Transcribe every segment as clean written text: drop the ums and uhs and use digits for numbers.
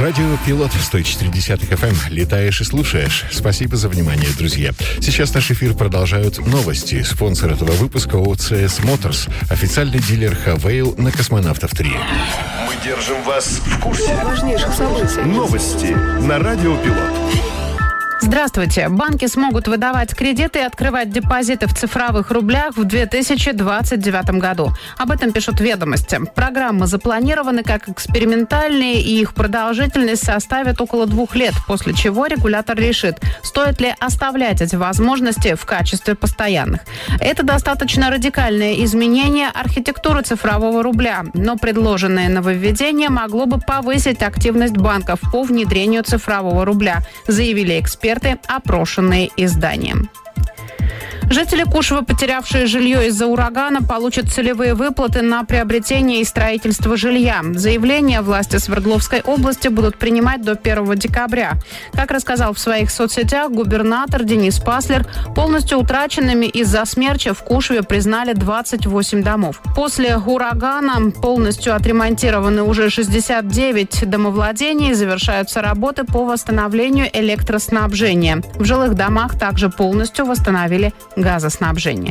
Радио Пилот 104.10 FM. Летаешь и слушаешь. Спасибо за внимание, друзья. Сейчас наш эфир продолжают новости. Спонсор этого выпуска OCS Motors. Официальный дилер Хавейл на Космонавтов 3. Мы держим вас в курсе важнейших событий. Новости на Радио Пилот. Здравствуйте. Банки смогут выдавать кредиты и открывать депозиты в цифровых рублях в 2029 году. Об этом пишут «Ведомости». Программы запланированы как экспериментальные, и их продолжительность составит около 2 лет, после чего регулятор решит, стоит ли оставлять эти возможности в качестве постоянных. Это достаточно радикальное изменение архитектуры цифрового рубля, но предложенное нововведение могло бы повысить активность банков по внедрению цифрового рубля, заявили эксперты, опрошенные изданием. Жители Кушева, потерявшие жилье из-за урагана, получат целевые выплаты на приобретение и строительство жилья. Заявления власти Свердловской области будут принимать до 1 декабря. Как рассказал в своих соцсетях губернатор Денис Паслер, полностью утраченными из-за смерча в Кушеве признали 28 домов. После урагана полностью отремонтированы уже 69 домовладений, завершаются работы по восстановлению электроснабжения. В жилых домах также полностью восстановили газоснабжение.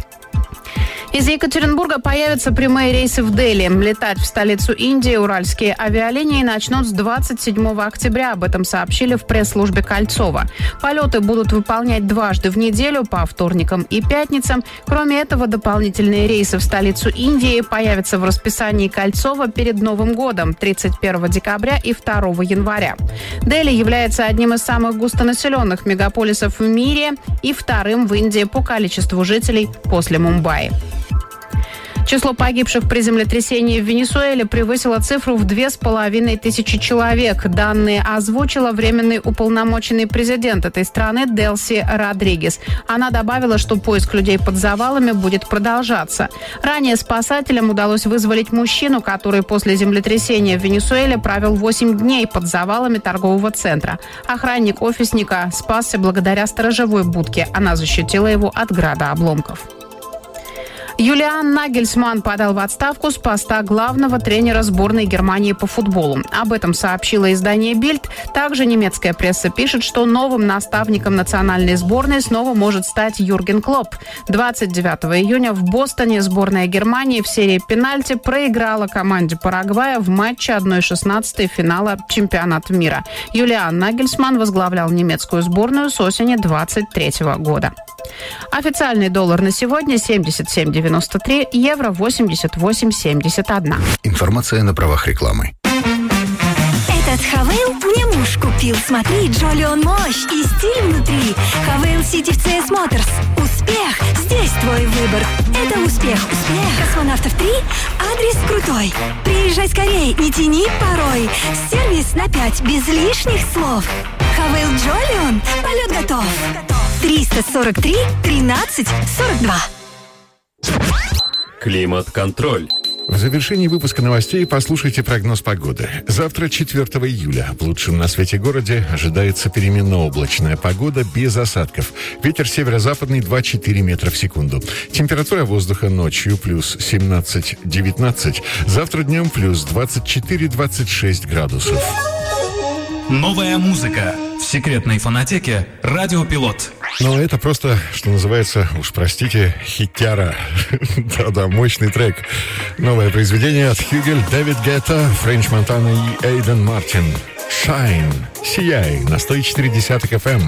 Из Екатеринбурга появятся прямые рейсы в Дели. Летать в столицу Индии уральские авиалинии начнут с 27 октября. Об этом сообщили в пресс-службе Кольцова. Полеты будут выполнять дважды в неделю, по вторникам и пятницам. Кроме этого, дополнительные рейсы в столицу Индии появятся в расписании Кольцова перед Новым годом 31 декабря и 2 января. Дели является одним из самых густонаселенных мегаполисов в мире и вторым в Индии по количеству жителей после Мумбаи. Число погибших при землетрясении в Венесуэле превысило цифру в 2500 человек. Данные озвучила временный уполномоченный президент этой страны Делси Родригес. Она добавила, что поиск людей под завалами будет продолжаться. Ранее спасателям удалось вызволить мужчину, который после землетрясения в Венесуэле провел 8 дней под завалами торгового центра. Охранник офисника спасся благодаря сторожевой будке. Она защитила его от града обломков. Юлиан Нагельсманн подал в отставку с поста главного тренера сборной Германии по футболу. Об этом сообщило издание «Бильд». Также немецкая пресса пишет, что новым наставником национальной сборной снова может стать Юрген Клопп. 29 июня в Бостоне сборная Германии в серии пенальти проиграла команде Парагвая в матче 1/16 финала чемпионата мира. Юлиан Нагельсманн возглавлял немецкую сборную с осени 2023 года. Официальный доллар на сегодня 77,93, евро 88,71. Информация на правах рекламы. Этот Хавейл мне муж купил. Смотри, Джоли, он мощь и стиль внутри. Хавейл Сити в CS Motors. Успех! Здесь твой выбор. Это успех. Космонавтов 3. Адрес крутой. Приезжай скорей, не тяни порой. Сервис на 5, без лишних слов. Хавейл Джолион. Полет готов. 343 13 42. Климат-контроль. В завершении выпуска новостей послушайте прогноз погоды. Завтра, 4 июля, в лучшем на свете городе ожидается переменно-облачная погода без осадков. Ветер северо-западный 2-4 метра в секунду. Температура воздуха ночью плюс 17-19. Завтра днем плюс 24-26 градусов. Новая музыка в секретной фонотеке «Радио Пилот». Но это просто, что называется, уж простите, хитяра. Да-да, мощный трек. Новое произведение от Хюгель, Дэвид Гетта, Френч Монтана и Эйден Мартин. «Shine», «Сияй» на 104.10 FM.